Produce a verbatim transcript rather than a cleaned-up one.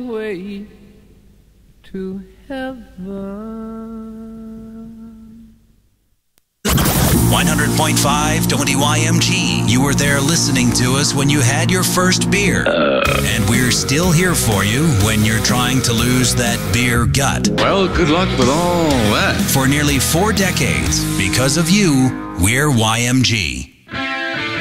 way to heaven. one hundred point five W Y M G. You were there listening to us when you had your first beer. Uh, and we're still here for you when you're trying to lose that beer gut. Well, good luck with all that. For nearly four decades, because of you, we're Y M G.